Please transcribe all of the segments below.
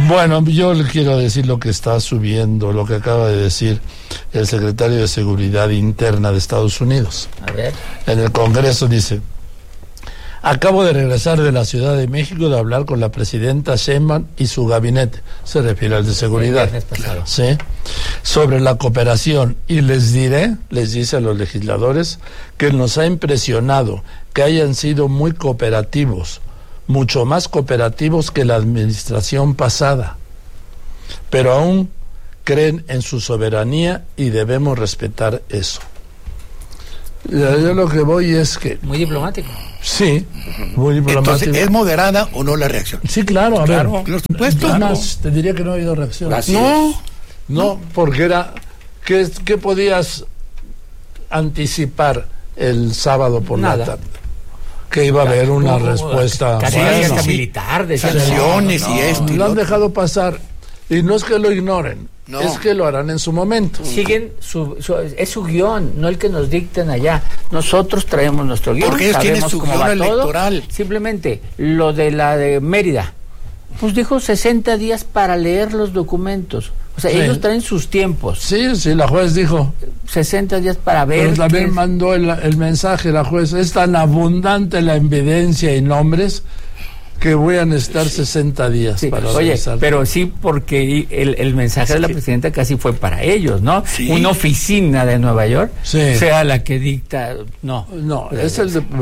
Bueno, yo le quiero decir lo que está subiendo, lo que acaba de decir el secretario de Seguridad Interna de Estados Unidos. A ver. En el Congreso dice: acabo de regresar de la Ciudad de México de hablar con la presidenta Sheinbaum y su gabinete, se refiere al de seguridad, claro, ¿sí?, sobre la cooperación, y les dice a los legisladores, que nos ha impresionado que hayan sido muy cooperativos, mucho más cooperativos que la administración pasada, pero aún creen en su soberanía y debemos respetar eso. Yo lo que voy es que... Muy diplomático. Sí, muy diplomático. Entonces, ¿es moderada o no la reacción? Sí, claro, a ver. Por supuesto. Además, te diría que no ha habido reacción. No, porque era... ¿Qué podías anticipar el sábado por la tarde? Que iba a haber una respuesta... Casi hasta militar, de sanciones y esto. Lo han dejado pasar. Y no es que lo ignoren, es que lo harán en su momento. Siguen es su guión, no el que nos dicten allá. Nosotros traemos nuestro guión. Porque ellos tienen su guión electoral. Simplemente, lo de la de Mérida, pues dijo 60 días para leer los documentos. O sea, ellos traen sus tiempos. Sí, la juez dijo 60 días para ver. Pero también mandó el mensaje la juez: es tan abundante la evidencia y nombres que voy a necesitar 60 días para revisar. Pero sí, porque el mensaje de la presidenta casi fue para ellos, ¿no? Sí. Una oficina de Nueva York sea la que dicta. No, es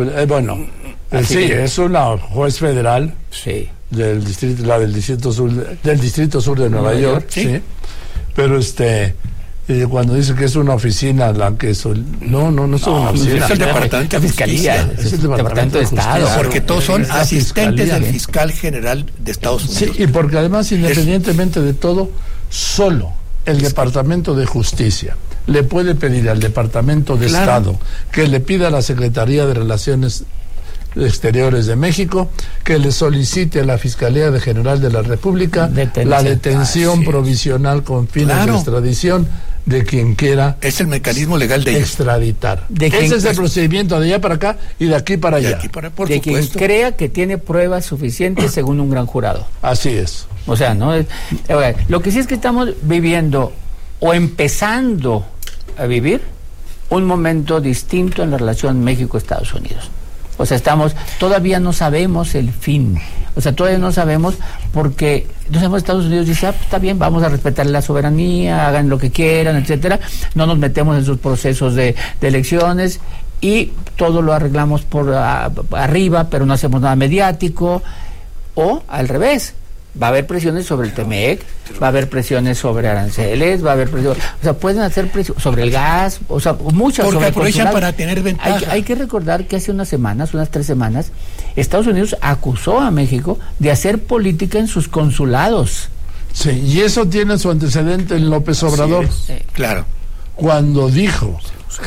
es una juez federal del distrito, la del distrito sur de Nueva York, sí. Pero cuando dice que es una oficina la que es no es una oficina, es el departamento de fiscalía, es el departamento de Estado, porque todos son asistentes del fiscal general de Estados Unidos. Sí, y porque además, independientemente de todo, solo el Departamento de Justicia le puede pedir al Departamento de Estado que le pida a la Secretaría de Relaciones Exteriores de México que le solicite a la Fiscalía General de la República la detención provisional con fines de extradición de quien quiera. Es el mecanismo legal de extraditar. Ese es el procedimiento de allá para acá y de aquí para allá. De quien crea que tiene pruebas suficientes según un gran jurado. Así es. O sea, ¿no? Lo que sí es que estamos viviendo o empezando a vivir un momento distinto en la relación México-Estados Unidos. O sea, todavía no sabemos el fin. O sea, todavía no sabemos porque Estados Unidos dice, está bien, vamos a respetar la soberanía, hagan lo que quieran, etcétera. No nos metemos en sus procesos de elecciones y todo lo arreglamos por arriba, pero no hacemos nada mediático. O al revés. Va a haber presiones sobre el TEMEC, va a haber presiones sobre aranceles, va a haber presiones, o sea, pueden hacer presiones sobre el gas, o sea, muchas. Porque aprovechan para tener ventaja. Hay que recordar que hace unas 3 semanas, Estados Unidos acusó a México de hacer política en sus consulados. Sí, y eso tiene su antecedente en López Obrador. Claro. Cuando dijo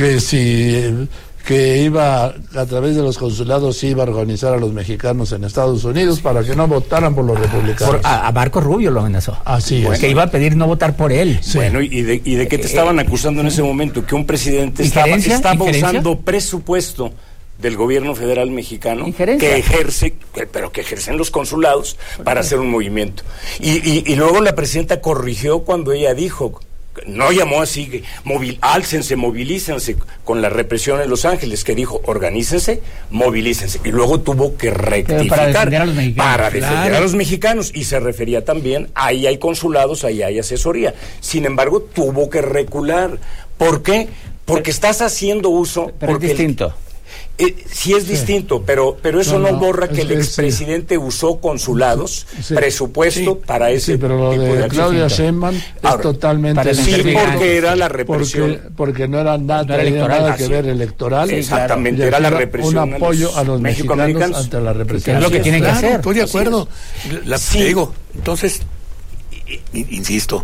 que iba a través de los consulados iba a organizar a los mexicanos en Estados Unidos para que no votaran por los republicanos. A Marco Rubio lo amenazó. Así es. Que iba a pedir no votar por él. Sí. Bueno, ¿y de qué te estaban acusando en ese momento? Que un presidente estaba usando presupuesto del gobierno federal mexicano que ejercen los consulados para hacer un movimiento. Y luego la presidenta corrigió cuando ella dijo... No llamó así, álcense, movilícense con la represión en Los Ángeles, que dijo, organícense, movilícense. Y luego tuvo que rectificar para defender a los mexicanos. Y se refería también, ahí hay consulados, ahí hay asesoría. Sin embargo, tuvo que recular. ¿Por qué? Porque estás haciendo uso... Pero es distinto. Sí es distinto, pero eso no borra que el expresidente usó consulados, presupuesto para ese pero lo tipo de Claudia Sheinbaum es totalmente porque era la represión. Porque no era nada que ver electoral. Exactamente, era la represión. Un apoyo a los mexicanos ante la represión. Es lo que tienen que hacer. Estoy de acuerdo. Digo, entonces, insisto,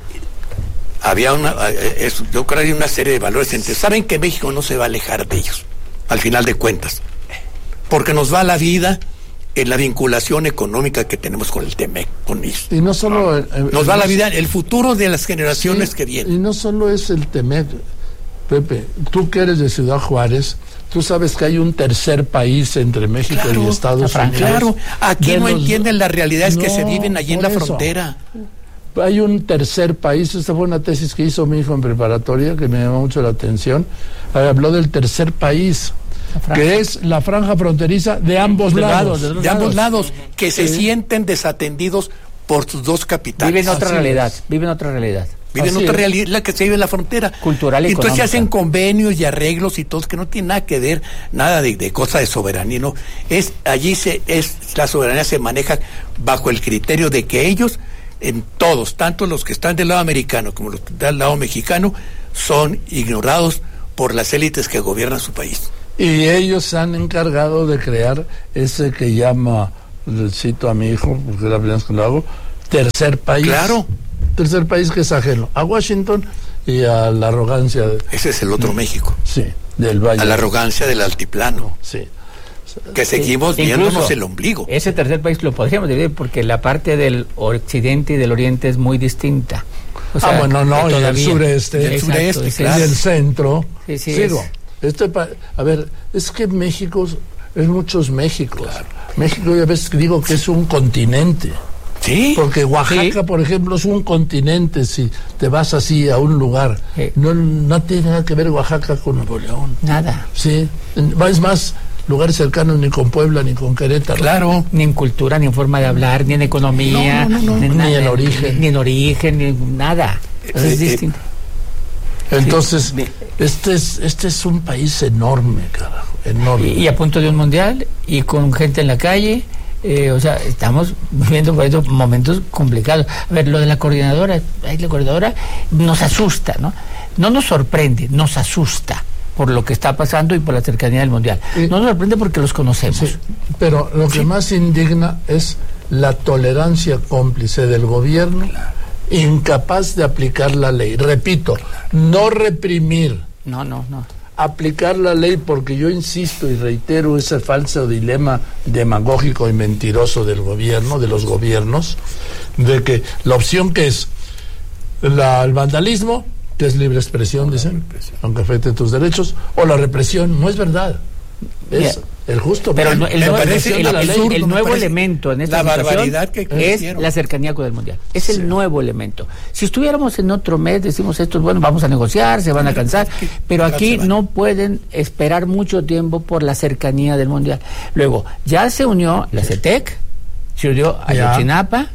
yo creo que hay una serie de valores. Saben que México no se va a alejar de ellos. Al final de cuentas, porque nos va la vida en la vinculación económica que tenemos con el TEMEC, con ellos. Y no solo... nos va la vida, el futuro de las generaciones que vienen. Y no solo es el TEMEC, Pepe, tú que eres de Ciudad Juárez, tú sabes que hay un tercer país entre México y Estados Unidos. Claro, aquí no entienden las realidades que se viven allí en la frontera. hay un tercer país. Esta fue una tesis que hizo mi hijo en preparatoria, que me llamó mucho la atención. Habló del tercer país, que es la franja fronteriza de ambos lados. De ambos lados, que se sienten desatendidos por sus dos capitales. Viven otra realidad. Viven otra realidad, la que se vive en la frontera. Cultural y entonces económica. se hacen convenios y arreglos y todo, que no tiene nada que ver, nada de cosa de soberanía, ¿no? La soberanía se maneja bajo el criterio de que ellos, en todos, tanto los que están del lado americano como los que están del lado mexicano, son ignorados por las élites que gobiernan su país. Y ellos se han encargado de crear ese que llama, cito a mi hijo, porque es la primera vez que lo hago, tercer país. Claro. Tercer país que es ajeno a Washington y a la arrogancia. Ese es el otro México. Sí, del Valle. A la arrogancia del altiplano. Sí. Que seguimos viéndonos el ombligo. Ese tercer país lo podríamos dividir porque la parte del occidente y del oriente es muy distinta. O sea, y el sureste, claro. Y el centro. Sí, Sigo. A ver, es que México es muchos Méxicos. Claro. México, ya ves, digo que es un continente. Sí. Porque Oaxaca, por ejemplo, es un continente. Si te vas así a un lugar, no tiene nada que ver Oaxaca con Nuevo León. Nada. Sí. Es más, lugares cercanos ni con Puebla ni con Querétaro. Claro. Ni en cultura, ni en forma de hablar, ni en economía, ni en origen. Ni en origen, ni nada. Es distinto. Entonces, este es un país enorme, carajo, enorme. Y a punto de un mundial, y con gente en la calle. Estamos viviendo momentos complicados. A ver, lo de la coordinadora nos asusta, ¿no? No nos sorprende, nos asusta por lo que está pasando y por la cercanía del mundial. No nos sorprende porque los conocemos. Sí, pero lo que más indigna es la tolerancia cómplice del gobierno, incapaz de aplicar la ley. Repito, no reprimir. No. Aplicar la ley, porque yo insisto y reitero ese falso dilema demagógico y mentiroso del gobierno, de los gobiernos, de que la opción que es el vandalismo, que es libre expresión, dicen, aunque afecte tus derechos, o la represión. No es verdad. Es el justo. Pero el nuevo elemento en esta barbaridad que es la cercanía con el mundial. Es el nuevo elemento. Si estuviéramos en otro mes, decimos esto, bueno, vamos a negociar, se van a cansar, pero aquí no pueden esperar mucho tiempo por la cercanía del mundial. Luego, ya se unió la CETEC, se unió a Ayotzinapa,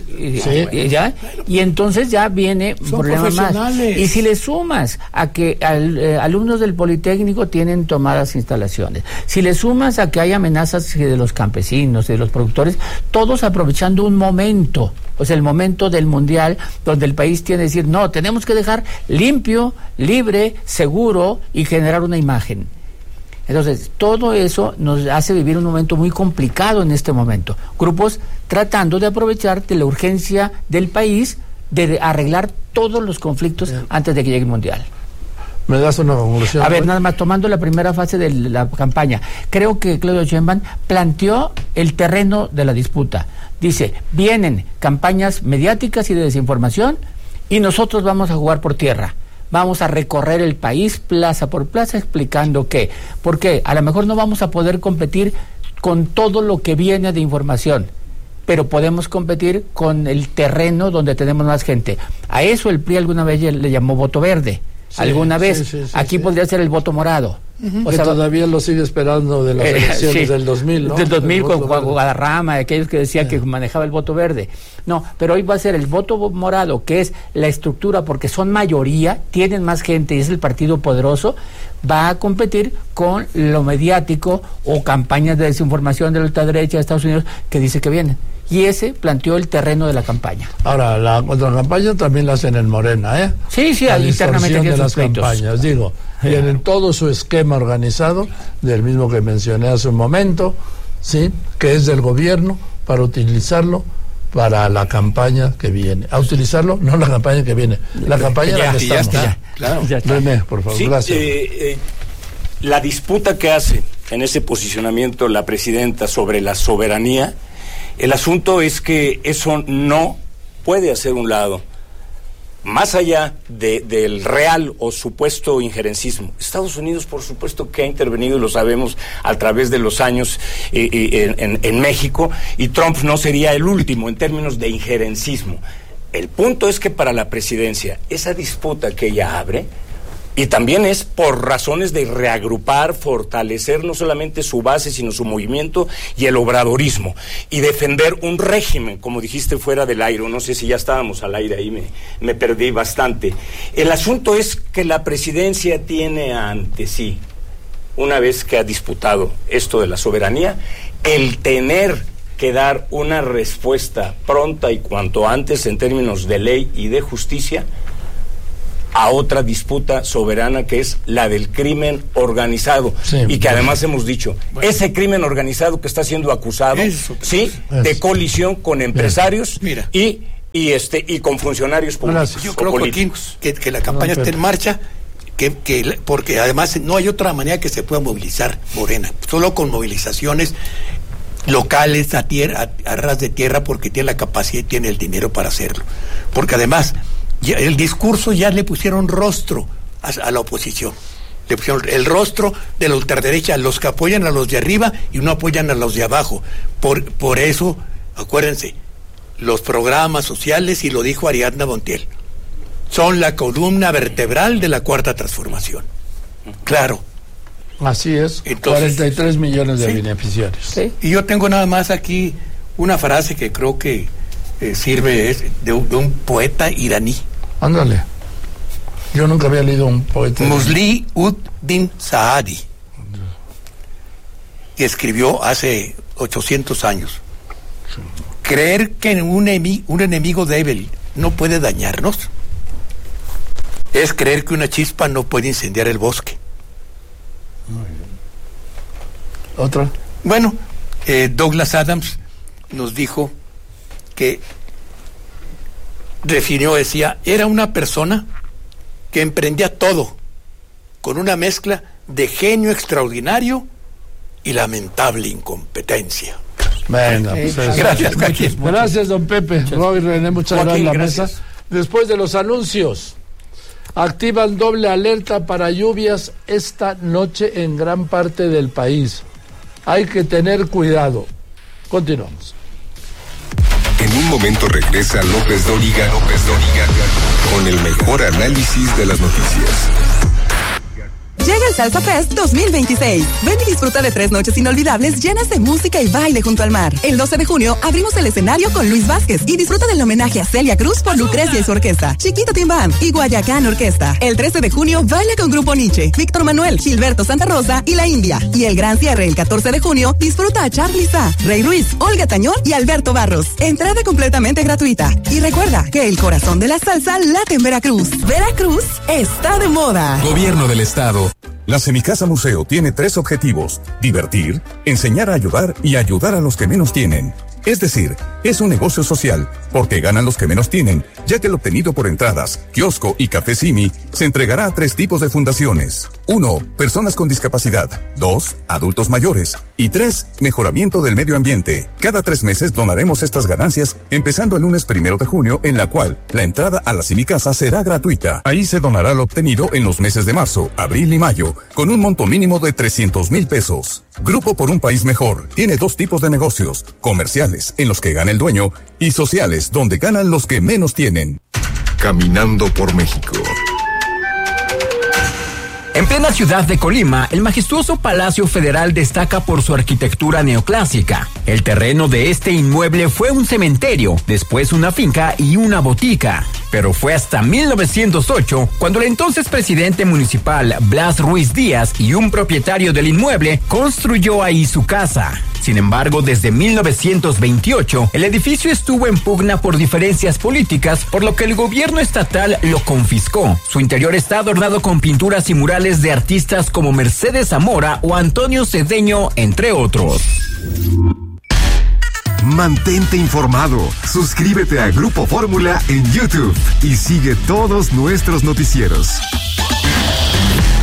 y entonces ya viene un problema más. Y si le sumas a que alumnos del Politécnico tienen tomadas instalaciones, si le sumas a que hay amenazas de los campesinos, de los productores, todos aprovechando un momento, el momento del mundial, donde el país tiene que decir, no, tenemos que dejar limpio, libre, seguro y generar una imagen. Entonces, todo eso nos hace vivir un momento muy complicado en este momento. Grupos tratando de aprovechar de la urgencia del país de arreglar todos los conflictos antes de que llegue el mundial. ¿Me das una conclusión? A ver, nada más, tomando la primera fase de la campaña, creo que Claudio Sheinbaum planteó el terreno de la disputa. Dice, vienen campañas mediáticas y de desinformación y nosotros vamos a jugar por tierra. Vamos a recorrer el país plaza por plaza explicando qué. Porque a lo mejor no vamos a poder competir con todo lo que viene de información, pero podemos competir con el terreno donde tenemos más gente. A eso el PRI alguna vez le llamó voto verde. Aquí podría ser el voto morado. O sea, todavía lo sigue esperando de las elecciones del 2000, ¿no? Del 2000 con Guadarrama, aquellos que decían que manejaba el voto verde. No, pero hoy va a ser el voto morado, que es la estructura, porque son mayoría, tienen más gente y es el partido poderoso, va a competir con lo mediático o campañas de desinformación de la ultraderecha de Estados Unidos que dice que vienen. Y ese planteó el terreno de la campaña. Ahora, la contracampaña también la hacen en Morena, ¿eh? Sí, internamente de las campañas, digo. Tienen todo su esquema organizado, del mismo que mencioné hace un momento, ¿sí? Que es del gobierno, para utilizarlo para la campaña que viene. A utilizarlo, no la campaña que viene, la campaña en la que estamos. Claro. René, por favor, gracias. La disputa que hace en ese posicionamiento la presidenta sobre la soberanía, el asunto es que eso no puede hacer un lado. Más allá del real o supuesto injerencismo, Estados Unidos, por supuesto, que ha intervenido, y lo sabemos, a través de los años en México, y Trump no sería el último en términos de injerencismo. El punto es que para la presidencia, esa disputa que ella abre, y también es por razones de reagrupar, fortalecer no solamente su base, sino su movimiento y el obradorismo, y defender un régimen, como dijiste fuera del aire, no sé si ya estábamos al aire, ahí me perdí bastante. El asunto es que la presidencia tiene ante sí, una vez que ha disputado esto de la soberanía, el tener que dar una respuesta pronta y cuanto antes en términos de ley y de justicia a otra disputa soberana que es la del crimen organizado, sí, y que además hemos dicho, ese crimen organizado que está siendo acusado, de colisión con empresarios y con funcionarios públicos. Yo creo, Joaquín, que la campaña está en marcha, porque además no hay otra manera que se pueda movilizar Morena, solo con movilizaciones locales a ras de tierra, porque tiene la capacidad y tiene el dinero para hacerlo, porque además el discurso ya le pusieron rostro a la oposición, le pusieron el rostro de la ultraderecha, los que apoyan a los de arriba y no apoyan a los de abajo. Por eso, acuérdense, los programas sociales, y lo dijo Ariadna Montiel, son la columna vertebral de la Cuarta Transformación. Claro. Así es. Entonces, 43 millones de beneficiarios. Sí. Y yo tengo nada más aquí una frase que creo que sirve, es de un poeta iraní. Ándale. Yo nunca había leído un poeta. Musli ud-Din Saadi, que escribió hace 800 años. Sí. Creer que un enemigo débil no puede dañarnos es creer que una chispa no puede incendiar el bosque. Muy bien. ¿Otra? Bueno, Douglas Adams nos dijo que decía, era una persona que emprendía todo con una mezcla de genio extraordinario y lamentable incompetencia. Venga, pues gracias, Joaquín. Gracias, don Pepe. Roy, René, muchas gracias a la mesa. Después de los anuncios, activan doble alerta para lluvias esta noche en gran parte del país. Hay que tener cuidado. Continuamos. En un momento regresa López Dóriga con el mejor análisis de las noticias. Llega el Salsa Fest 2026. Ven y disfruta de 3 noches inolvidables llenas de música y baile junto al mar. El 12 de junio abrimos el escenario con Luis Vázquez y disfruta del homenaje a Celia Cruz por Lucrecia y su orquesta, Chiquito Tim Band y Guayacán Orquesta. El 13 de junio baila con Grupo Nietzsche, Víctor Manuel, Gilberto Santa Rosa y La India. Y el gran cierre el 14 de junio disfruta a Charly Sa, Rey Ruiz, Olga Tañón y Alberto Barros. Entrada completamente gratuita. Y recuerda que el corazón de la salsa late en Veracruz. Veracruz está de moda. Gobierno del Estado. La Semicasa Museo tiene 3 objetivos: divertir, enseñar a ayudar y ayudar a los que menos tienen. Es decir, es un negocio social, porque ganan los que menos tienen, ya que el obtenido por entradas, kiosco y café Simi se entregará a 3 tipos de fundaciones. 1. Personas con discapacidad. 2. Adultos mayores. Y 3. Mejoramiento del medio ambiente. Cada 3 meses donaremos estas ganancias, empezando el lunes 1 de junio, en la cual la entrada a la Semicasa será gratuita. Ahí se donará lo obtenido en los meses de marzo, abril y mayo, con un monto mínimo de 300,000 pesos. Grupo por un País Mejor tiene 2 tipos de negocios: comerciales, en los que gana el dueño, y sociales, donde ganan los que menos tienen. Caminando por México. En plena ciudad de Colima, el majestuoso Palacio Federal destaca por su arquitectura neoclásica. El terreno de este inmueble fue un cementerio, después una finca y una botica. Pero fue hasta 1908 cuando el entonces presidente municipal Blas Ruiz Díaz y un propietario del inmueble construyó ahí su casa. Sin embargo, desde 1928, el edificio estuvo en pugna por diferencias políticas, por lo que el gobierno estatal lo confiscó. Su interior está adornado con pinturas y murales de artistas como Mercedes Zamora o Antonio Cedeño, entre otros. Mantente informado. Suscríbete a Grupo Fórmula en YouTube y sigue todos nuestros noticieros.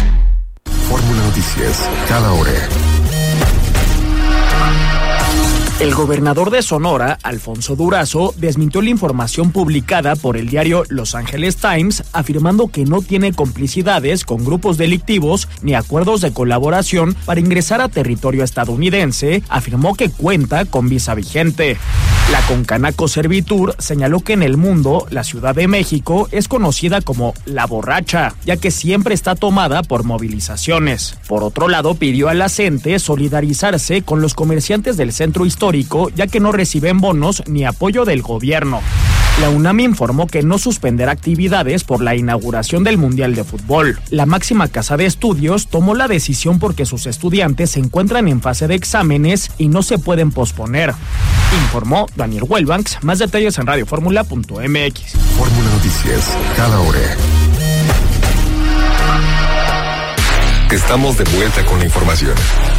Fórmula Noticias, cada hora. El gobernador de Sonora, Alfonso Durazo, desmintió la información publicada por el diario Los Angeles Times, afirmando que no tiene complicidades con grupos delictivos ni acuerdos de colaboración para ingresar a territorio estadounidense. Afirmó que cuenta con visa vigente. La Concanaco Servitur señaló que en el mundo, la Ciudad de México es conocida como la borracha, ya que siempre está tomada por movilizaciones. Por otro lado, pidió a la CENTE solidarizarse con los comerciantes del centro histórico, ya que no reciben bonos ni apoyo del gobierno. La UNAM informó que no suspenderá actividades por la inauguración del Mundial de Fútbol. La máxima casa de estudios tomó la decisión porque sus estudiantes se encuentran en fase de exámenes y no se pueden posponer. Informó Daniel Wellbanks. Más detalles en radioformula.mx. Fórmula Noticias, cada hora. Estamos de vuelta con la información.